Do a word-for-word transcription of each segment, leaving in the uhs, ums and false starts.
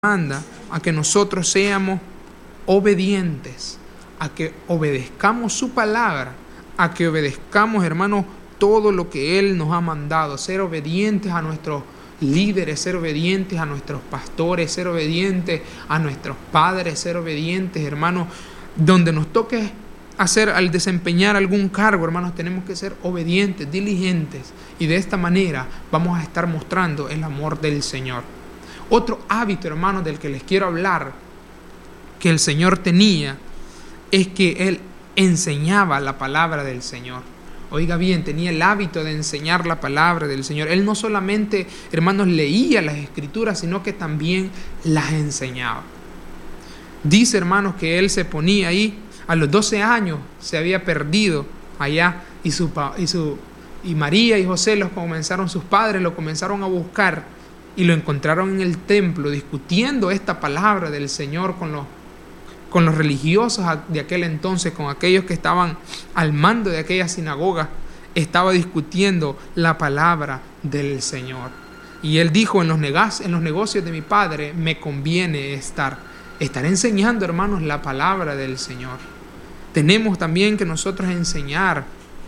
manda a que nosotros seamos obedientes, a que obedezcamos su palabra, a que obedezcamos, hermanos, todo lo que Él nos ha mandado, ser obedientes a nuestros líderes, ser obedientes a nuestros pastores, ser obedientes a nuestros padres, ser obedientes, hermanos, donde nos toque hacer, al desempeñar algún cargo, hermanos, tenemos que ser obedientes, diligentes, y de esta manera vamos a estar mostrando el amor del Señor. Otro hábito, hermanos, del que les quiero hablar, que el Señor tenía, es que Él enseñaba la palabra del Señor. Oiga bien, tenía el hábito de enseñar la palabra del Señor. Él no solamente, hermanos, leía las Escrituras, sino que también las enseñaba. Dice, hermanos, que Él se ponía ahí, a los doce años se había perdido allá, y, su, y, su, y María y José, los comenzaron, sus padres lo comenzaron a buscar, y lo encontraron en el templo discutiendo esta palabra del Señor con los, con los religiosos de aquel entonces, con aquellos que estaban al mando de aquella sinagoga. Estaba discutiendo la palabra del Señor. Y Él dijo, en los, negas, en los negocios de mi Padre me conviene estar. Estar enseñando, hermanos, la palabra del Señor. Tenemos también que nosotros enseñar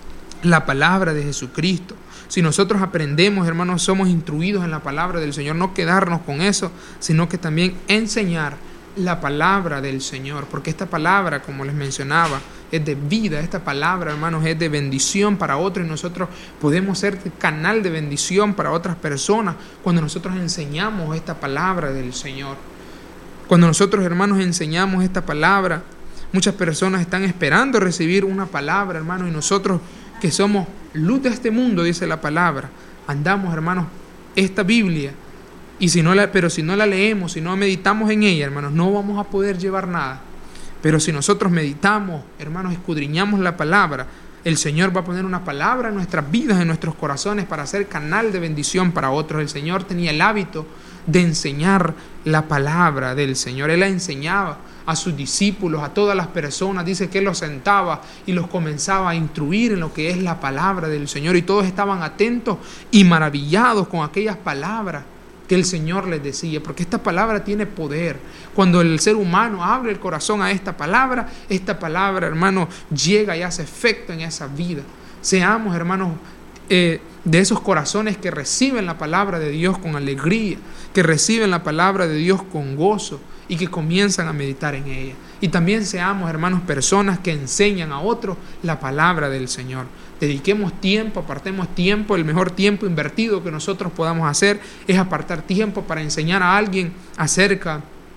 la palabra de Jesucristo. Si nosotros aprendemos, hermanos, somos instruidos en la palabra del Señor, no quedarnos con eso, sino que también enseñar la palabra del Señor, porque esta palabra, como les mencionaba, es de vida. Esta palabra, hermanos, es de bendición para otros, y nosotros podemos ser canal de bendición para otras personas cuando nosotros enseñamos esta palabra del Señor. Cuando nosotros, hermanos, enseñamos esta palabra, muchas personas están esperando recibir una palabra, hermanos, y nosotros, que somos luz de este mundo, dice la palabra, andamos, hermanos, esta Biblia, y si no la, pero si no la leemos, si no meditamos en ella, hermanos, no vamos a poder llevar nada. Pero si nosotros meditamos, hermanos, escudriñamos la palabra, el Señor va a poner una palabra en nuestras vidas, en nuestros corazones, para ser canal de bendición para otros. El Señor tenía el hábito de enseñar la palabra del Señor. Él la enseñaba a sus discípulos, a todas las personas. Dice que Él los sentaba y los comenzaba a instruir en lo que es la palabra del Señor, y todos estaban atentos y maravillados con aquellas palabras que el Señor les decía, porque esta palabra tiene poder. Cuando el ser humano abre el corazón a esta palabra, esta palabra, hermano, llega y hace efecto en esa vida. Seamos, hermanos, eh, de esos corazones que reciben la palabra de Dios con alegría, que reciben la palabra de Dios con gozo, y que comienzan a meditar en ella. Y también seamos, hermanos, personas que enseñan a otros la palabra del Señor. Dediquemos tiempo, apartemos tiempo. El mejor tiempo invertido que nosotros podamos hacer es apartar tiempo para enseñar a alguien acerca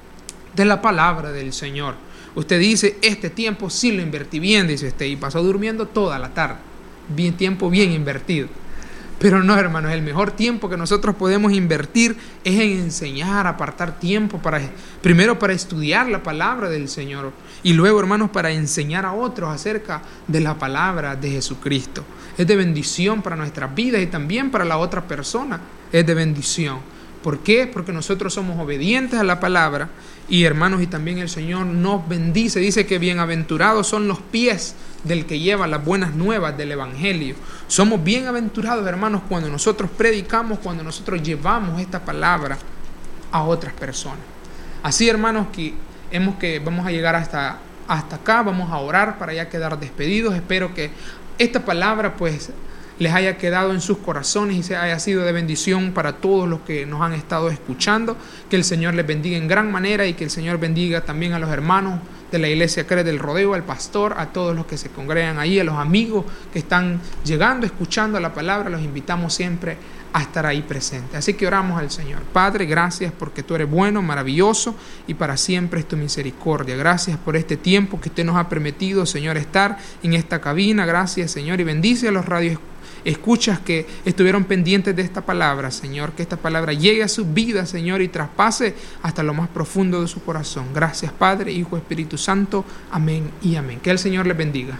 de la palabra del Señor. Usted dice, este tiempo sí lo invertí bien, dice usted, y pasó durmiendo toda la tarde. Bien, tiempo bien invertido. Pero no, hermanos, el mejor tiempo que nosotros podemos invertir es en enseñar, apartar tiempo para, primero para estudiar la palabra del Señor, y luego, hermanos, para enseñar a otros acerca de la palabra de Jesucristo. Es de bendición para nuestras vidas, y también para la otra persona es de bendición. ¿Por qué? Porque nosotros somos obedientes a la palabra, y, hermanos, y también el Señor nos bendice. Dice que bienaventurados son los pies del que lleva las buenas nuevas del Evangelio. Somos bienaventurados, hermanos, cuando nosotros predicamos, cuando nosotros llevamos esta palabra a otras personas. Así, hermanos, que hemos que vamos a llegar hasta, hasta acá. Vamos a orar para ya quedar despedidos. Espero que esta palabra, pues, les haya quedado en sus corazones y se haya sido de bendición para todos los que nos han estado escuchando. Que el Señor les bendiga en gran manera, y que el Señor bendiga también a los hermanos de la iglesia Cres del Rodeo, al pastor, a todos los que se congregan ahí, a los amigos que están llegando, escuchando la palabra. Los invitamos siempre a estar ahí presentes. Así que oramos al Señor. Padre, gracias porque tú eres bueno, maravilloso, y para siempre es tu misericordia. Gracias por este tiempo que usted nos ha permitido, Señor, estar en esta cabina. Gracias, Señor, y bendice a los radios escuchas que estuvieron pendientes de esta palabra, Señor, que esta palabra llegue a sus vidas, Señor, y traspase hasta lo más profundo de su corazón. Gracias, Padre, Hijo, Espíritu Santo. Amén y amén. Que el Señor les bendiga.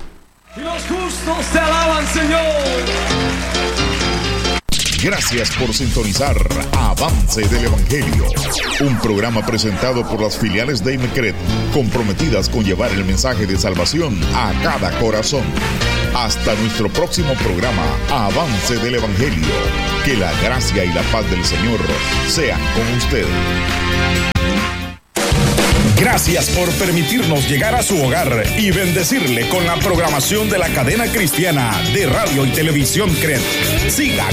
Y los justos te alaban, Señor. Gracias por sintonizar Avance del Evangelio, un programa presentado por las filiales de IMECRED, comprometidas con llevar el mensaje de salvación a cada corazón. Hasta nuestro próximo programa, Avance del Evangelio. Que la gracia y la paz del Señor sean con usted. Gracias por permitirnos llegar a su hogar y bendecirle con la programación de la cadena cristiana de radio y televisión C R E D. Siga